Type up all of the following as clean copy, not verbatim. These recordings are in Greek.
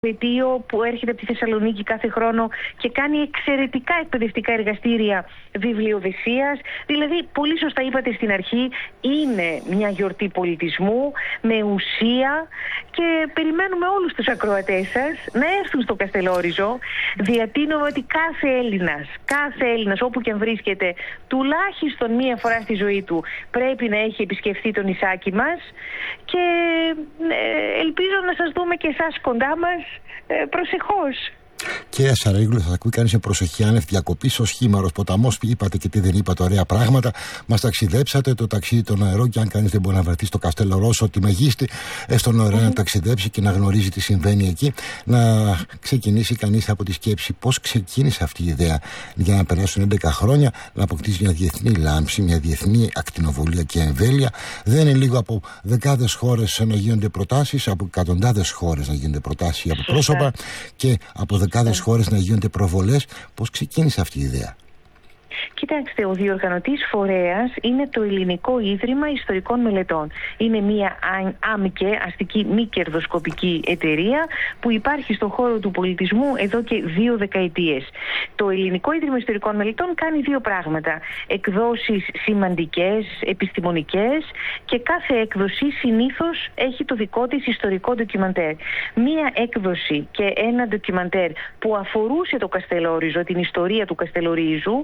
που έρχεται από τη Θεσσαλονίκη κάθε χρόνο και κάνει εξαιρετικά εκπαιδευτικά εργαστήρια βιβλιοδεσίας. Δηλαδή, πολύ σωστά είπατε στην αρχή, είναι μια γιορτή πολιτισμού με ουσία και περιμένουμε όλους τους ακροατές σας να έρθουν στο Καστελόριζο. Διατείνουμε ότι κάθε Έλληνας όπου και αν βρίσκεται, τουλάχιστον μία φορά στη ζωή του πρέπει να έχει επισκεφθεί το νησάκι μας και ελπίζω να σας δούμε και εσάς κοντά μας προσεχώς. Κυρία Σαρίγλου, θα ακούει κανείς με προσοχή άνευ διακοπής ως χήμαρος ποταμός. Είπατε και τι δεν είπατε, ωραία πράγματα. Μας ταξιδέψατε το ταξίδι των αερών. Και αν κανείς δεν μπορεί να βρεθεί στο Καστελορόσο, τη μεγίστη, στον αερό να ταξιδέψει και να γνωρίζει τι συμβαίνει εκεί, να ξεκινήσει κανείς από τη σκέψη πώς ξεκίνησε αυτή η ιδέα για να περάσουν 11 χρόνια, να αποκτήσει μια διεθνή λάμψη, μια διεθνή ακτινοβολία και εμβέλεια. Δεν είναι λίγο από δεκάδες χώρες να γίνονται προτάσεις, από εκατοντάδες χώρες να γίνονται προτάσεις από πρόσωπα και από δεκάδες χώρες να γίνονται προβολές. Πώς ξεκίνησε αυτή η ιδέα? Κοιτάξτε, ο διοργανωτής φορέας είναι το Ελληνικό Ίδρυμα Ιστορικών Μελετών. Είναι μια άμικε, αστική, μη κερδοσκοπική εταιρεία που υπάρχει στον χώρο του πολιτισμού εδώ και 2 δεκαετίες. Το Ελληνικό Ίδρυμα Ιστορικών Μελετών κάνει 2 πράγματα. Εκδόσεις σημαντικές, επιστημονικές, και κάθε έκδοση συνήθως έχει το δικό της ιστορικό ντοκιμαντέρ. Μία έκδοση και ένα ντοκιμαντέρ που αφορούσε το Καστελόριζο, την ιστορία του Καστελορίζου,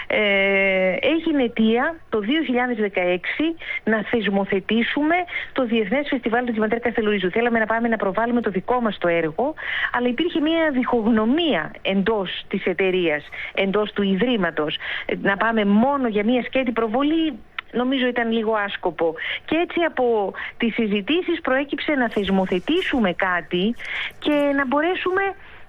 έγινε αιτία το 2016 να θεσμοθετήσουμε το Διεθνές Φεστιβάλ Ντοκιμαντέρ Καστελορίζου. Θέλαμε να πάμε να προβάλλουμε το δικό μας το έργο, αλλά υπήρχε μια διχογνωμία εντός της εταιρείας, εντός του Ιδρύματος. Να πάμε μόνο για μια σκέτη προβολή, νομίζω ήταν λίγο άσκοπο. Και έτσι από τις συζητήσεις προέκυψε να θεσμοθετήσουμε κάτι και να μπορέσουμε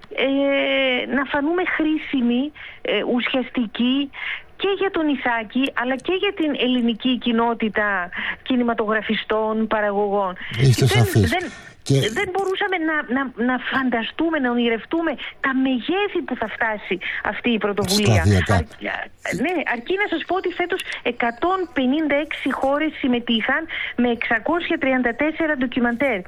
να φανούμε χρήσιμοι, ουσιαστικοί και για το νησάκι αλλά και για την ελληνική κοινότητα κινηματογραφιστών, παραγωγών. Είστε σαφείς. Δεν μπορούσαμε να φανταστούμε, να ονειρευτούμε τα μεγέθη που θα φτάσει αυτή η πρωτοβουλία. Ναι, αρκεί να σας πω ότι φέτος 156 χώρες συμμετείχαν με 634 ντοκιμαντέρ.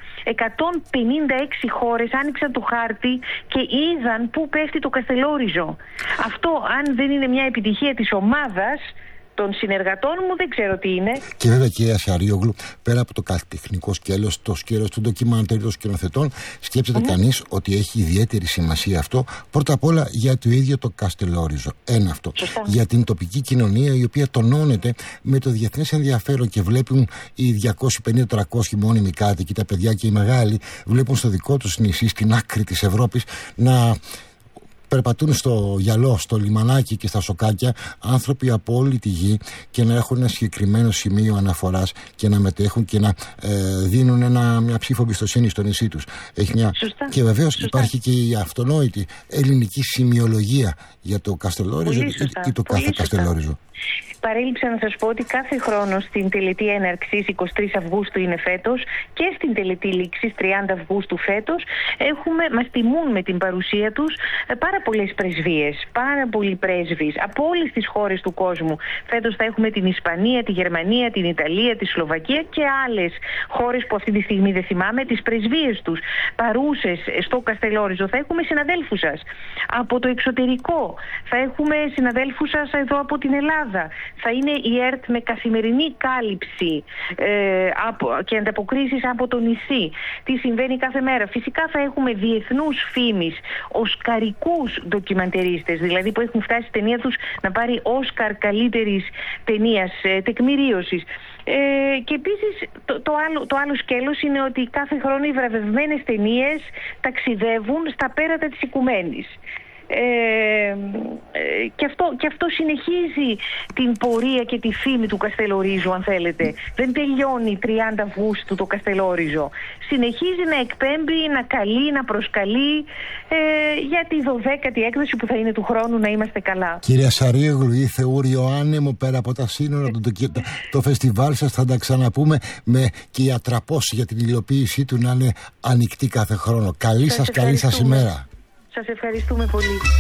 156 χώρες άνοιξαν το χάρτη και είδαν πού πέφτει το Καστελόριζο. Αυτό, αν δεν είναι μια επιτυχία της ομάδας των συνεργατών μου, δεν ξέρω τι είναι. Και βέβαια, κυρία Σαρίογλου, πέρα από το καλλιτεχνικό σκέλος, το σκέλος του ντοκιμαντέρ των σκηνοθετών, σκέψτε κανείς ότι έχει ιδιαίτερη σημασία αυτό, πρώτα απ' όλα για το ίδιο το Καστελόριζο. Ένα αυτό. Για την τοπική κοινωνία, η οποία τονώνεται με το διεθνές ενδιαφέρον και βλέπουν οι 250-300 μόνιμοι κάτοικοι, τα παιδιά και οι μεγάλοι, βλέπουν στο δικό τους νησί, στην άκρη της Ευρώπης, να περπατούν στο γυαλό, στο λιμανάκι και στα σοκάκια άνθρωποι από όλη τη γη και να έχουν ένα συγκεκριμένο σημείο αναφοράς και να μετέχουν και να δίνουν μια ψήφο εμπιστοσύνη στο νησί τους. Και βεβαίως υπάρχει και η αυτονόητη ελληνική σημειολογία για το Καστελόριζο ή το κάθε Καστελόριζο. Παρέλειψα να σας πω ότι κάθε χρόνο στην τελετή έναρξης 23 Αυγούστου είναι φέτος και στην τελετή λήξης 30 Αυγούστου φέτος μας τιμούν με την παρουσία τους πάρα πολλές πρεσβείες, πάρα πολλοί πρέσβεις από όλες τις χώρες του κόσμου. Φέτος θα έχουμε την Ισπανία, τη Γερμανία, την Ιταλία, τη Σλοβακία και άλλες χώρες που αυτή τη στιγμή δεν θυμάμαι, τις πρεσβείες τους παρούσες στο Καστελόριζο. Θα έχουμε συναδέλφους σας από το εξωτερικό, θα έχουμε συναδέλφους σας εδώ από την Ελλάδα. Θα είναι η ΕΡΤ με καθημερινή κάλυψη και ανταποκρίσεις από το νησί. Τι συμβαίνει κάθε μέρα. Φυσικά θα έχουμε διεθνούς φήμης, οσκαρικούς ντοκιμαντερίστες, δηλαδή που έχουν φτάσει η ταινία τους να πάρει Όσκαρ καλύτερης ταινίας, τεκμηρίωσης. Και επίσης το άλλο σκέλος είναι ότι κάθε χρόνο οι βραβευμένες ταινίες ταξιδεύουν στα πέρατα της οικουμένης. Και αυτό συνεχίζει την πορεία και τη φήμη του Καστελορίζου, αν θέλετε. Δεν τελειώνει 30 Αυγούστου το Καστελόριζο. Συνεχίζει να εκπέμπει, να καλεί, να προσκαλεί για τη 12η έκδοση που θα είναι του χρόνου, να είμαστε καλά. Κυρία Σαρίογλου, ή Θεούριο άνεμο πέρα από τα σύνορα, το φεστιβάλ σας θα τα ξαναπούμε και η ατραπός για την υλοποίησή του να είναι ανοιχτή κάθε χρόνο. Καλή σας ημέρα. Σας ευχαριστούμε πολύ.